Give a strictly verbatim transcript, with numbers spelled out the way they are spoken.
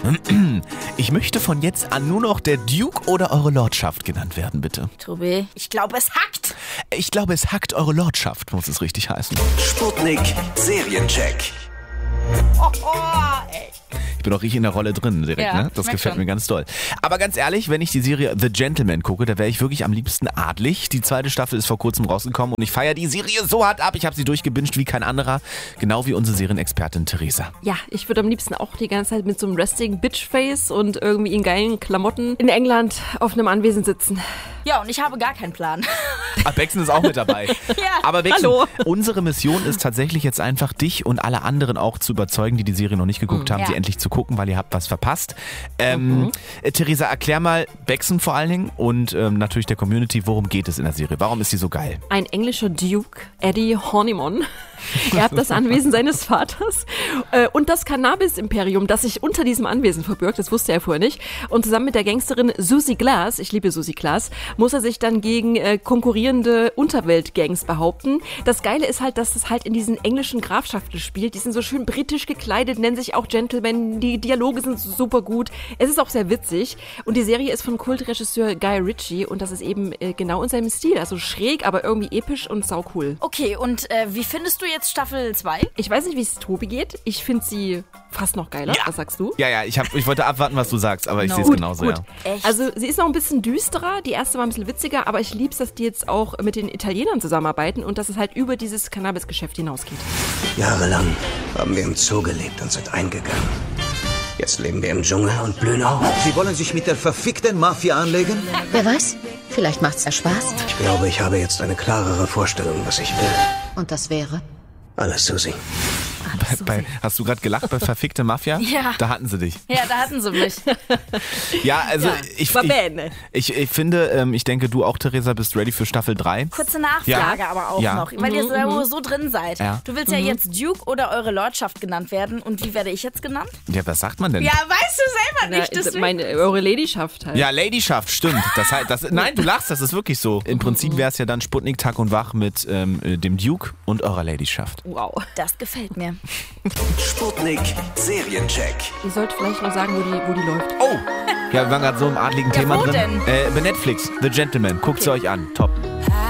Ich möchte von jetzt an nur noch der Duke oder Eure Lordschaft genannt werden, bitte. Tobi, ich glaube, es hackt. Ich glaube, es hackt Eure Lordschaft, muss es richtig heißen. Sputnik Seriencheck. Oh, oh, ey. Ich bin auch richtig in der Rolle drin direkt, Ja, ne? Das merk gefällt schon. mir ganz doll. Aber ganz ehrlich, wenn ich die Serie The Gentleman gucke, da wäre ich wirklich am liebsten adlig. Die zweite Staffel ist vor kurzem rausgekommen und ich feiere die Serie so hart ab. Ich habe sie durchgebinged wie kein anderer. Genau wie unsere Serienexpertin Theresa. Ja, ich würde am liebsten auch die ganze Zeit mit so einem resting Bitch-Face und irgendwie in geilen Klamotten in England auf einem Anwesen sitzen. Ja, und ich habe gar keinen Plan. Ah, Bexen ist auch mit dabei. Ja, Aber Bexen, hallo. unsere Mission ist tatsächlich jetzt einfach, dich und alle anderen auch zu überzeugen, die die Serie noch nicht geguckt haben, ja. sie endlich zu gucken, weil ihr habt was verpasst. Ähm, Mhm. äh, Theresa, erklär mal Bexen vor allen Dingen und ähm, natürlich der Community, worum geht es in der Serie? Warum ist sie so geil? Ein englischer Duke, Eddie Horniman, erbt das Anwesen seines Vaters äh, und das Cannabis-Imperium, das sich unter diesem Anwesen verbirgt, das wusste er vorher nicht. Und zusammen mit der Gangsterin Susie Glass, ich liebe Susie Glass, muss er sich dann gegen äh, konkurrierende Unterweltgangs behaupten. Das Geile ist halt, dass es halt in diesen englischen Grafschaften spielt. Die sind so schön britisch gekleidet, nennen sich auch Gentlemen. Die Dialoge sind super gut. Es ist auch sehr witzig. Und die Serie ist von Kultregisseur Guy Ritchie und das ist eben äh, genau in seinem Stil. Also schräg, aber irgendwie episch und saucool. Okay, und äh, wie findest du jetzt Staffel zwei? Ich weiß nicht, wie es Tobi geht. Ich finde sie fast noch geiler. Ja. Was sagst du? Ja, ja, ich, hab, ich wollte abwarten, was du sagst, aber ich No. sehe es Gut, genauso, gut. ja. Echt? Also sie ist noch ein bisschen düsterer. Die erste war ein bisschen witziger, aber ich lieb's, dass die jetzt auch mit den Italienern zusammenarbeiten und dass es halt über dieses Cannabis-Geschäft hinausgeht. Jahrelang haben wir im Zoo gelebt und sind eingegangen. Jetzt leben wir im Dschungel und blühen auf. Sie wollen sich mit der verfickten Mafia anlegen? Wer weiß, vielleicht macht's ja Spaß. Ich glaube, ich habe jetzt eine klarere Vorstellung, was ich will. Und das wäre? Alles, Susi. Bei, bei, hast du gerade gelacht bei Verfickte Mafia? Ja. Da hatten sie dich. Ja, da hatten sie mich. Ja, also Ja, ich, war ich, bene. ich, ich finde, ähm, ich denke, du auch, Theresa, bist ready für Staffel drei. Kurze Nachfrage Ja. aber auch Ja. noch, weil ihr so, so drin seid. Ja. Du willst ja jetzt Duke oder Eure Lordschaft genannt werden. Und wie werde ich jetzt genannt? Ja, was sagt man denn? Ja, weißt du selber nicht. Na, Deswegen. meine, eure Ladyschaft halt. Ja, Ladyschaft, stimmt. Das, heißt, das, nein, du lachst, das ist wirklich so. Im Prinzip wäre es ja dann Sputnik Tag und Wach mit ähm, dem Duke und eurer Ladyschaft. Wow. Das gefällt mir. Sputnik Seriencheck. Ihr sollt vielleicht noch sagen, wo die, wo die läuft. Oh! Ja, wir waren gerade so im adligen Ja, Thema wo drin. denn? Äh, bei Netflix, The Gentleman. Guckt sie euch an. Top.